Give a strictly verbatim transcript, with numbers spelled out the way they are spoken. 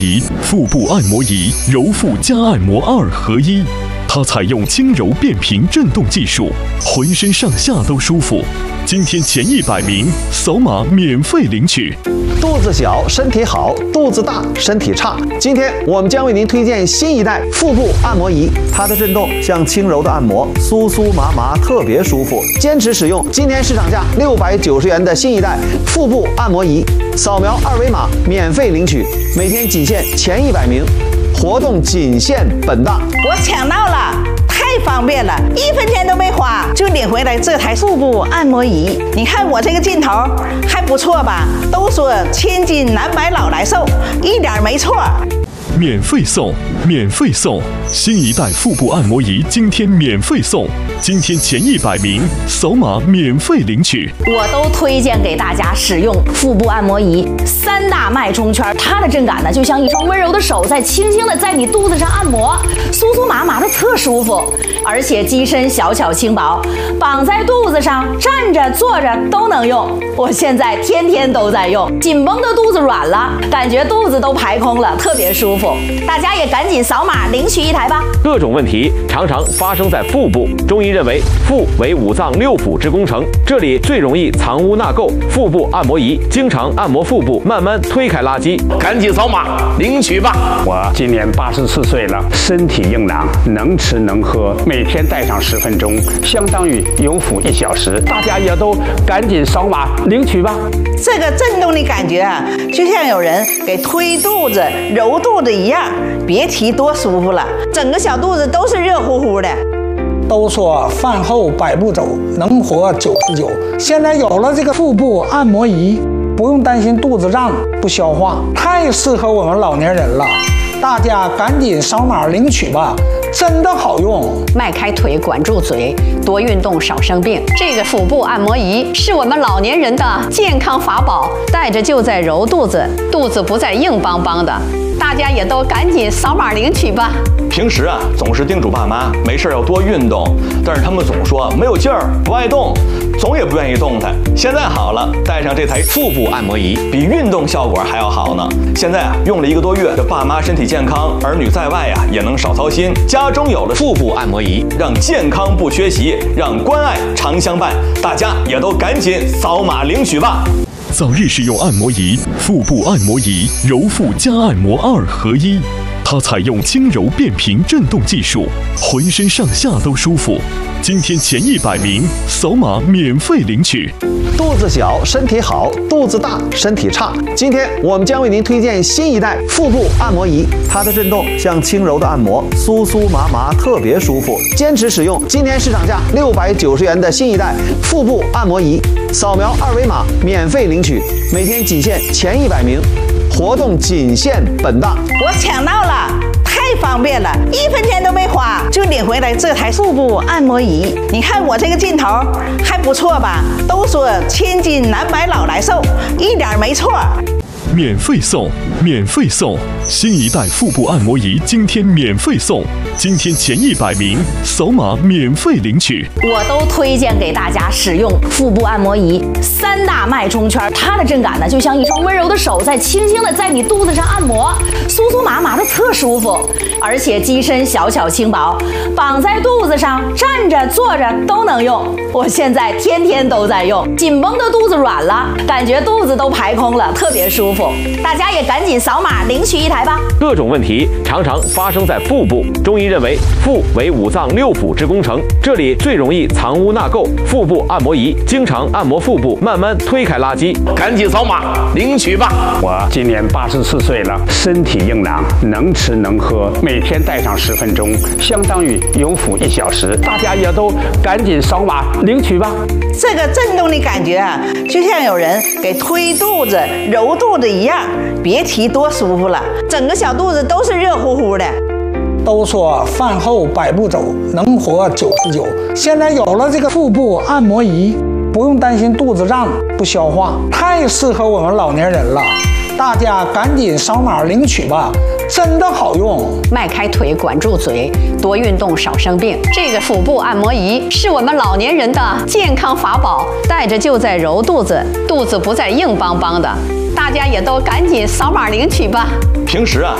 仪腹部按摩仪，揉腹加按摩二合一。它采用轻柔变频震动技术，浑身上下都舒服。今天前一百名扫码免费领取。 肚子小身体好，肚子大身体差。今天我们将为您推荐新一代腹部按摩仪，它的震动像轻柔的按摩，酥酥麻麻，特别舒服。坚持使用，今天市场价六百九十元的新一代腹部按摩仪，扫描二维码免费领取。每天仅限前一百名，活动仅限本档。 我抢到了，太方便了，一分钱都没花就领回来这台腹部按摩仪。你看我这个劲头还不错吧？都说千金难买老来瘦，一点没错。 免费送，免费送！新一代腹部按摩仪今天免费送，今天前一百名扫码免费领取。 我都推荐给大家使用腹部按摩仪，三大脉冲圈，它的震感呢，就像一双温柔的手在轻轻的在你肚子上按摩，酥酥麻麻的特舒服，而且机身小巧轻薄，绑在肚子上，站着坐着都能用。我现在天天都在用，紧绷的肚子软了，感觉肚子都排空了，特别舒服。大家也赶紧扫码领取一台吧。 各种问题常常发生在腹部，中医认为腹为五脏六腑之工程，这里最容易藏污纳垢。腹部按摩仪经常按摩腹部，慢慢推开垃圾，赶紧扫码领取吧。 我今年八十四岁了，身体硬朗，能吃能喝，每天戴上十分钟，相当于有腹一小时。大家也都赶紧扫码领取吧。 这个震动的感觉啊，就像有人给推肚子、揉肚子一样，别提多舒服了，整个小肚子都是热乎乎的。 都说饭后百步走，能活九十九。现在有了这个腹部按摩仪，不用担心肚子胀不消化，太适合我们老年人了。大家赶紧扫码领取吧，真的好用。 迈开腿，管住嘴，多运动少生病。这个腹部按摩仪是我们老年人的健康法宝，戴着就在揉肚子，肚子不再硬邦邦的。大家也都赶紧扫码领取吧。 平时啊，总是叮嘱爸妈没事要多运动，但是他们总说没有劲儿，不爱动，总也不愿意动弹。现在好了，带上这台腹部按摩仪，比运动效果还要好呢。现在啊，用了一个多月，这爸妈身体健康，儿女在外呀、啊、也能少操心。家中有了腹部按摩仪，让健康不缺席，让关爱常相伴。大家也都赶紧扫码领取吧。 早日使用按摩仪腹部按摩仪，揉腹加按摩二合一。它采用轻柔变频震动技术，浑身上下都舒服。今天前一百名扫码免费领取。 肚子小身体好，肚子大身体差。今天我们将为您推荐新一代腹部按摩仪，它的震动像轻柔的按摩，酥酥麻麻，特别舒服。坚持使用，今天市场价六百九十元的新一代腹部按摩仪，扫描二维码免费领取。每天仅限前一百名，活动仅限本档。 我抢到了，太方便了，一分钱都没花就领回来这台腹部按摩仪。你看我这个劲头还不错吧？都说千金难买老来瘦，一点没错。 免费送，免费送！新一代腹部按摩仪今天免费送，今天前一百名扫码免费领取。 我都推荐给大家使用腹部按摩仪，三大脉冲圈，它的震感呢，就像一双温柔的手在轻轻的在你肚子上按摩，酥酥麻麻的特舒服，而且机身小巧轻薄，绑在肚子上，站着坐着都能用。我现在天天都在用，紧绷的肚子软了，感觉肚子都排空了，特别舒服。大家也赶紧扫码领取一台吧。 各种问题常常发生在腹部，中医认为腹为五脏六腑之工程，这里最容易藏污纳垢。腹部按摩仪经常按摩腹部，慢慢推开垃圾，赶紧扫码领取吧。 我今年八十四岁了，身体硬朗，能吃能喝，每天戴上十分钟，相当于有腹一小时。大家也都赶紧扫码领取吧。 这个震动的感觉啊，就像有人给推肚子、揉肚子一样，别提多舒服了，整个小肚子都是热乎乎的。 都说饭后百步走，能活九十九。现在有了这个腹部按摩仪，不用担心肚子胀不消化，太适合我们老年人了。大家赶紧扫码领取吧，真的好用。 迈开腿，管住嘴，多运动少生病。这个腹部按摩仪是我们老年人的健康法宝，戴着就在揉肚子，肚子不再硬邦邦的。 大家也都赶紧扫码领取吧。 平时啊，